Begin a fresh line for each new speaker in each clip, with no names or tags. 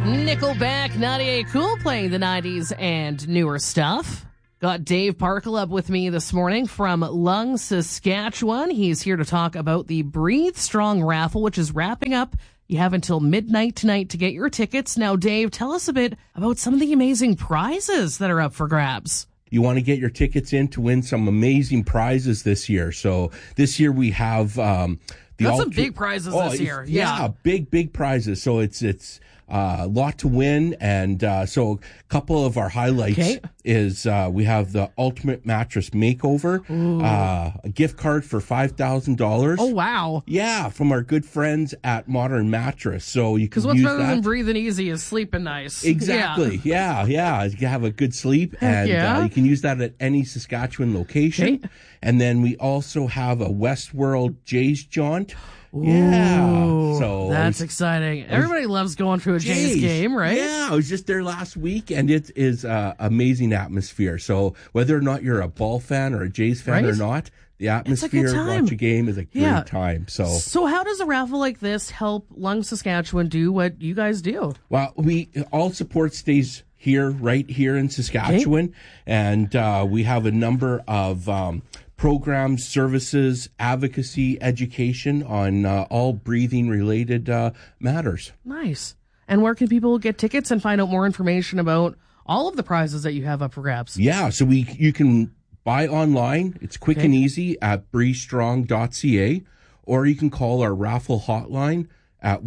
Nickelback, 98 Cool, playing the 90s and newer stuff. Got Dave Parkle up with me this morning from Lung, Saskatchewan. He's here to talk about the Breathe Strong raffle, which is wrapping up. You have until midnight tonight to get your tickets. Now, Dave, tell us a bit about some of the amazing prizes that are up for grabs.
You want to get your tickets in to win some amazing prizes this year. So this year we have some
big prizes this year.
Yeah, big prizes. So it's a lot to win, and so a couple of our highlights is we have the Ultimate Mattress Makeover, a gift card for $5,000.
Oh, wow.
Yeah, from our good friends at Modern Mattress. So you can use that.
Because what's better than breathing easy is sleeping nice.
Exactly. Yeah. You can have a good sleep, and you can use that at any Saskatchewan location. Okay. And then we also have a Westworld Jays jaunt. Yeah, so
that's exciting. Everybody loves going to a Jays game, right?
Yeah, I was just there last week, and it is amazing atmosphere. So whether or not you're a ball fan or a Jays fan or not, the atmosphere of watch a game is a great time.
So how does a raffle like this help Lung, Saskatchewan do what you guys do?
Well, all support stays right here in Saskatchewan, and we have a number of programs, services, advocacy, education on all breathing-related matters.
Nice. And where can people get tickets and find out more information about all of the prizes that you have up for grabs?
Yeah, so you can buy online. It's quick and easy at breestrong.ca, or you can call our raffle hotline at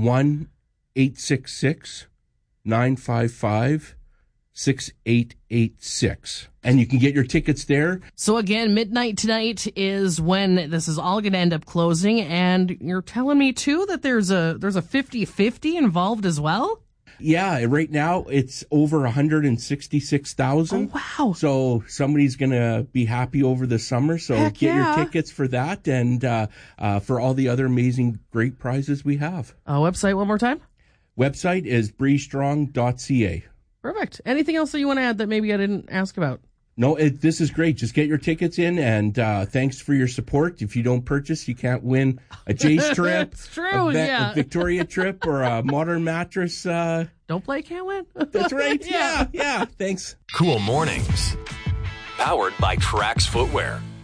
1-866-955-6886. And you can get your tickets there.
So again, midnight tonight is when this is all going to end up closing. And you're telling me, too, that there's a 50-50 involved as well?
Yeah, right now it's over 166,000.
Oh, wow.
So somebody's going to be happy over the summer. So get your tickets for that and for all the other amazing, great prizes we have.
Website one more time?
Website is breestrong.ca.
Perfect. Anything else that you want to add that maybe I didn't ask about?
No, this is great. Just get your tickets in, and thanks for your support. If you don't purchase, you can't win a Jays trip,
it's true,
a Victoria trip, or a Modern Mattress.
Don't play, can't win.
That's right. Yeah. Thanks.
Cool Mornings. Powered by Trax Footwear.